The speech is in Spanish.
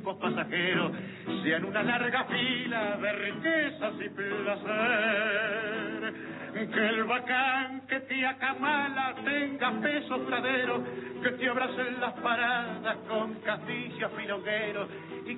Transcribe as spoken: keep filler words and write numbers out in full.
últimos pasajeros sean una larga fila de riquezas y placer. Que el bacán que te acamala tenga peso duradero, que te abracen las paradas con castillos filongueros